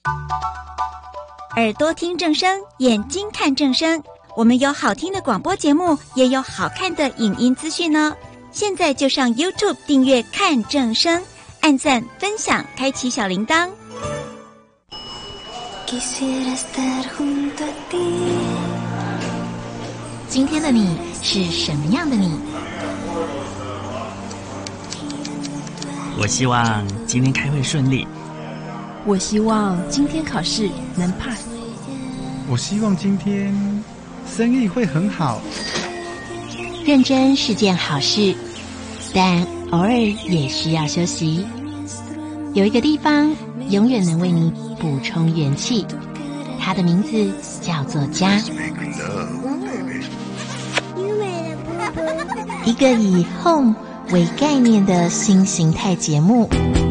耳朵听正声，眼睛看正声。我们有好听的广播节目，也有好看的影音资讯呢。现在就上 YouTube 订阅看正声，按赞分享，开启小铃铛。 今天的你是什么样的你？ 我希望今天开会顺利。 我希望今天考试能 pass。 我希望今天生意会很好。 认真是件好事，但偶尔也需要休息。有一个地方永远能为你补充元气，它的名字叫做家。一个以 home 为概念的新形态节目。